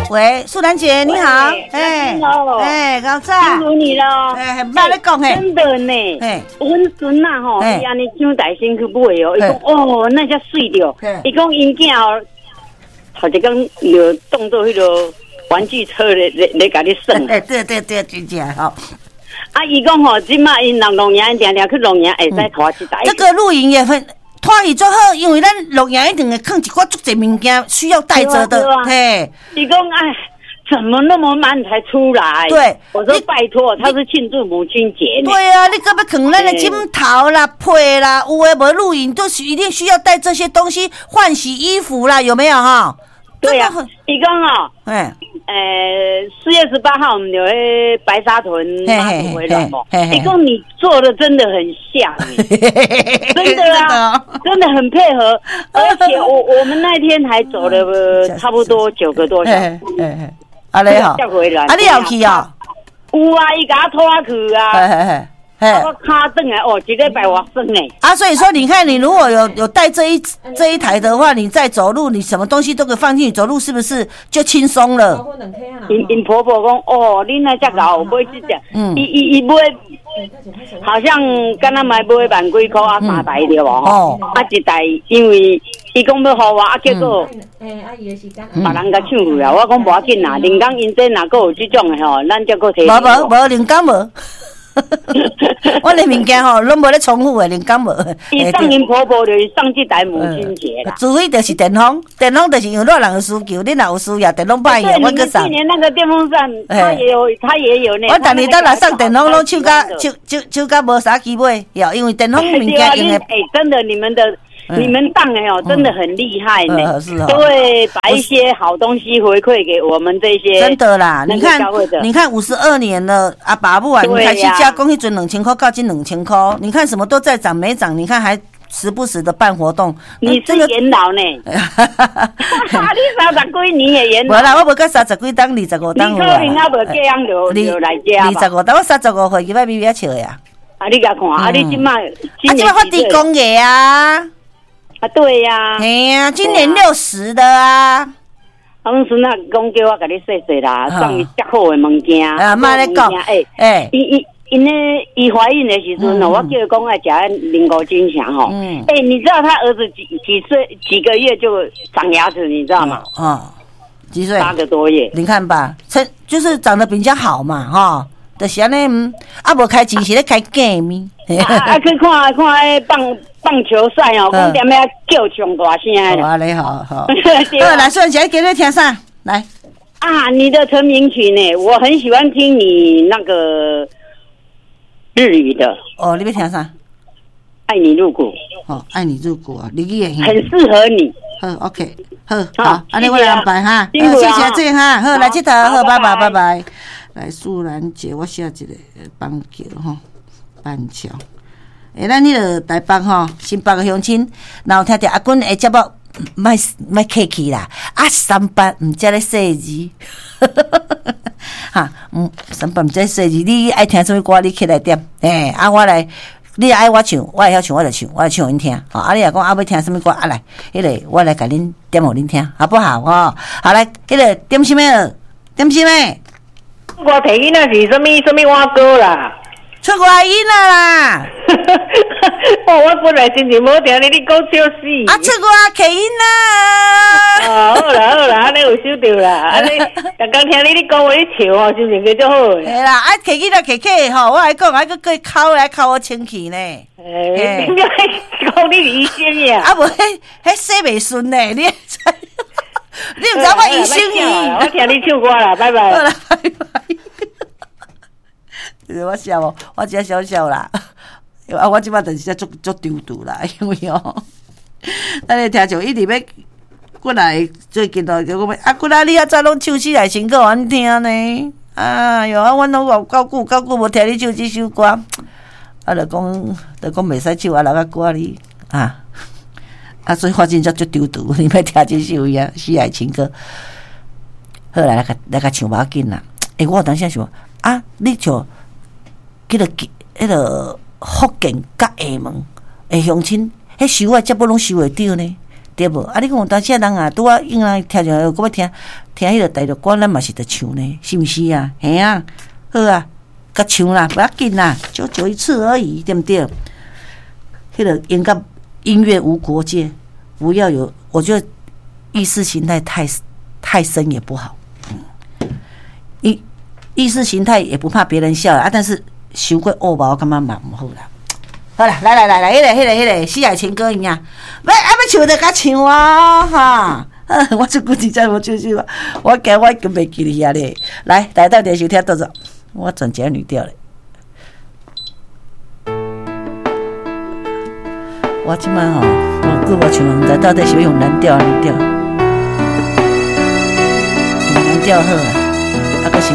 喂，素兰姐你好，高早， 辛苦你了， 很慢咧讲嘿， 真的呢，阮孙啊吼，伊安尼上大仙去买哦，伊讲哦，那才水着，伊讲因囝哦，头一工就当做迄个玩具车咧甲你耍， 对，真正吼。 啊，伊讲吼，即马因人龙岩定定去龙岩会使拖一台。 这个露营也很。拖伊做好，因为咱露营一定会放一寡足侪物件需要带着的，嘿。 伊讲哎，怎么那么慢才出来？ 对， 我说拜托，他是庆祝母亲节呢。 对啊，你搁要放咱的枕头啦、被啦，有诶无露营都是一定需要带这些东西，换洗衣服啦，有没有哈？ 对啊，伊讲哦，4月18号我们就去白沙屯妈祖回来嘛。伊讲你做的真的很像，真的啊，真的很配合，而且我们那天还走了差不多9个多小时。 啊你好， 才回来。 啊你有去啊？ 有啊，伊甲我拖去啊。我卡顿来哦，1礼拜我算呢。 啊，所以说你看，你如果有带这一台的话，你再走路，你什么东西都可以放进去，走路是不是就轻松了？ 因婆婆讲哦，恁那只老买这只，伊买，好像敢若买1万几块啊，3台对无吼？啊一台，因为伊讲要互我，啊结果，别人甲抢去啊，我讲无要紧啦，人工因这若有这种的吼，咱才搁提。 无人工无。我的物件吼，拢无咧重复的，人讲无。 伊送因婆婆就是送这台母亲节啦。 除非就是电风就是有多人有需求，你若有需要，电风拜用，我去送。 去年那个电风扇，他也有呢。 我逐年都来送电风，拢手甲无啥机会，因为电风物件用的。 真的，你们当的哦，真的很厉害呢。 是哦。 都会把一些好东西回馈给我们这些。 真的啦，你看52年了，阿爸母啊，你开始加工迄阵2000块，到今2000块，你看什么都在涨，没涨，你看还时不时的办活动。 你是元老呢？你30几年的元老。 无啦，我无到30几档，25档有啦。 你可能还无这样就来加吧。 25档，我35岁，伊摆咪笑呀。 啊，你甲看，啊，你今摆发地公爷啊。 啊，对呀， 嘿呀，今年60的啊。 阮孙仔讲叫我甲你说说啦，送伊遮好的物件。 啊，妈咧讲， 伊怀孕的时阵我叫伊讲爱食灵菇金香吼。你知道他儿子几岁几个月就长牙齿，你知道吗？ 几岁 ？8个多月。 你看吧，就是长得比较好嘛，哈。就是安尼，无开钱是咧开假咪。 去看迄棒球赛哦，讲点咩叫上大声的。好嘞，好。好，来，顺姐今日听啥？来啊，你的成名曲呢？我很喜欢听你那个日语的。 哦，你要听啥？ 爱你入骨。 爱你入骨啊！你也很适合你。 好 ，OK， 好，安尼我来安排哈。谢谢这哈，好，来佚佗，好，拜拜。来，素兰姐，我写一个邦桥吼，板桥。咱迄个台北吼，新北个乡亲，然后听着阿君的节目，莫客气啦。三八毋知咧说字，三八毋知说字。你爱听什么歌，你起来点。我来，你爱我唱，我会晓唱，我就唱，我唱恁听。你若讲要听什么歌，来，迄个我来甲恁点互恁听，好不好？好来，迄个点什么？点什么？ 我提囡仔是什么歌歌啦？ 出外音啦！ 我本来心情无定，你讲笑死。 出外客音啦！ 好啦，安尼有收到啦。安尼，刚刚听你讲话，你笑心情就足好。 系啦，客囡仔客吼，我来讲，佮哭来哭我清气呢。 点解讲你医生呀？ 无，迄说袂顺呢，你毋知我医生伊？ 我听你唱歌啦，拜拜。 好啦，拜拜。我笑哦，我只笑啦。我即摆就是足丢丢啦，因为咱的听众一直要过来，最近都叫我们过来，你怎拢唱起来唱给阮听呢？哎哟，阮拢够久无听你唱这首歌，就讲袂使唱留甲歌哩所以发现足丢丢，你要听这首喜爱情歌。好啦，来甲唱无要紧啦。我有当时想你像迄个福建甲厦门的乡亲，迄收接不拢收会着呢，对无？你讲有当时人拄应听着，我要听， 听迄个台语歌，咱嘛是得唱呢，是毋是啊？嘿啊，好啊，甲唱啦，不要紧啦，就走一次而已，对不对？迄个音乐无国界，不要有，我觉得意识形态太深也不好。意识形态也不怕别人笑啊，但是伤过恶吧，我感觉嘛唔好啦。好啦，来，迄个四海情歌一样，要唱就甲唱啊哈！我这句真在无唱首，我惊我已经袂记哩遐咧。来，到电视听多少？我转节女调咧。我即摆吼，我唱唔知到底是要用蓝调女调，蓝调好啊，啊，可是